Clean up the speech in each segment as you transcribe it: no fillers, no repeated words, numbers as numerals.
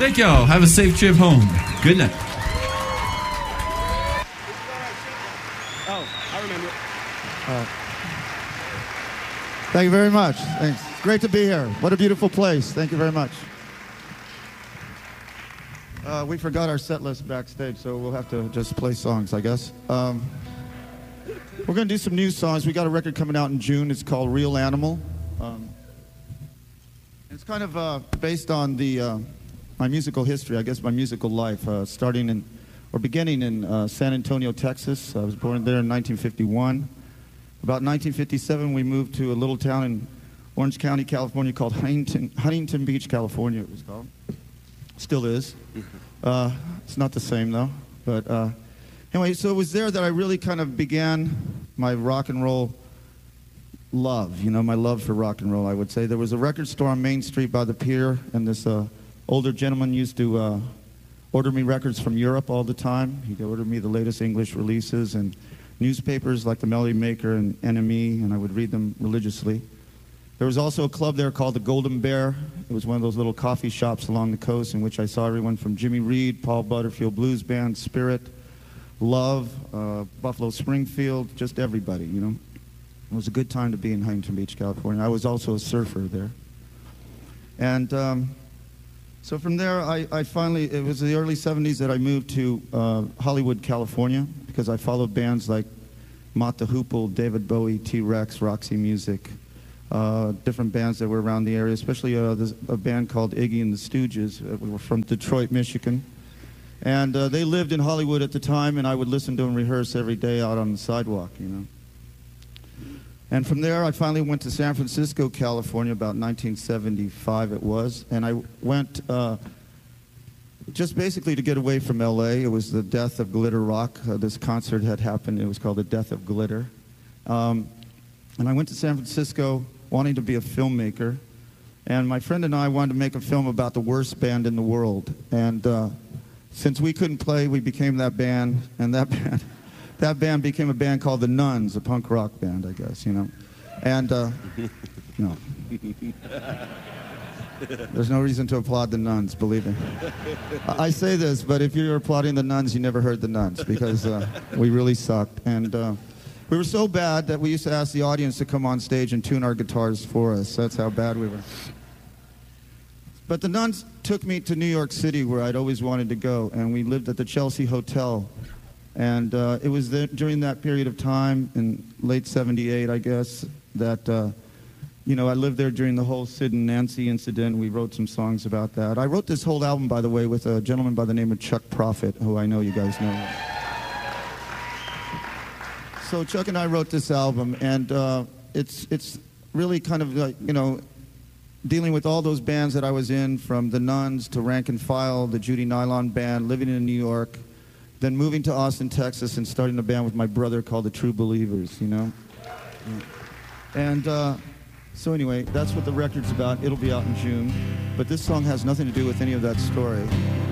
Thank y'all. Have a safe trip home. Good night. Oh, I remember. Thank you very much. Thanks. It's great to be here. What a beautiful place. Thank you very much. We forgot our set list backstage, so we'll have to just play songs, I guess. We're going to do some new songs. We got a record coming out in June. It's called Real Animal. It's kind of based on my musical history, I guess my musical life, beginning in San Antonio, Texas. I was born there in 1951. About 1957, we moved to a little town in Orange County, California called Huntington Beach, California, it was called. Still is. It's not the same, though. But anyway, so it was there that I really kind of began my rock and roll love, my love for rock and roll, I would say. There was a record store on Main Street by the pier, and this older gentleman used to order me records from Europe all the time. He'd order me the latest English releases and newspapers like the Melody Maker and NME, and I would read them religiously. There was also a club there called the Golden Bear. It was one of those little coffee shops along the coast in which I saw everyone from Jimmy Reed, Paul Butterfield Blues Band, Spirit, Love, Buffalo Springfield, just everybody, It was a good time to be in Huntington Beach, California. I was also a surfer there. And so from there, I finally, it was the early 70s that I moved to Hollywood, California, because I followed bands like Mott the Hoople, David Bowie, T-Rex, Roxy Music, different bands that were around the area, especially a band called Iggy and the Stooges. We were from Detroit, Michigan. And they lived in Hollywood at the time, and I would listen to them rehearse every day out on the sidewalk, And from there, I finally went to San Francisco, California, about 1975 it was. And I went just basically to get away from L.A. It was the death of Glitter Rock. This concert had happened. It was called The Death of Glitter. And I went to San Francisco wanting to be a filmmaker. And my friend and I wanted to make a film about the worst band in the world. And since we couldn't play, we became that band. And that band became a band called The Nuns, a punk rock band, I guess, And, no. There's no reason to applaud the Nuns, believe me. I say this, but if you're applauding the Nuns, you never heard the Nuns, because we really sucked. And we were so bad that we used to ask the audience to come on stage and tune our guitars for us. That's how bad we were. But the Nuns took me to New York City, where I'd always wanted to go, and we lived at the Chelsea Hotel. And it was there, during that period of time, in late 78, I guess, that, I lived there during the whole Sid and Nancy incident. We wrote some songs about that. I wrote this whole album, by the way, with a gentleman by the name of Chuck Prophet, who I know you guys know. So Chuck and I wrote this album, and it's really kind of like, dealing with all those bands that I was in, from the Nuns to Rank and File, the Judy Nylon Band, living in New York, then moving to Austin, Texas, and starting a band with my brother called the True Believers, And so anyway, that's what the record's about. It'll be out in June. But this song has nothing to do with any of that story.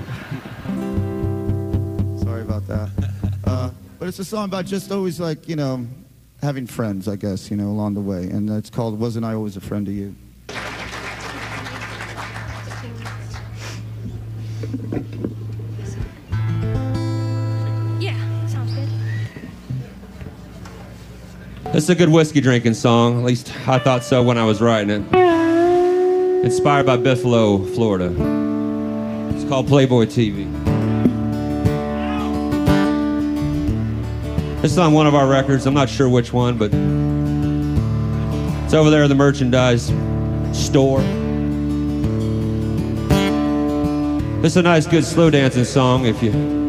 Sorry about that. But it's a song about just always, like, having friends, I guess, along the way. And it's called Wasn't I Always a Friend to You? It's a good whiskey drinking song. At least I thought so when I was writing it. Inspired by Buffalo, Florida. It's called Playboy TV. This is on one of our records. I'm not sure which one, but it's over there in the merchandise store. This is a nice, good slow dancing song if you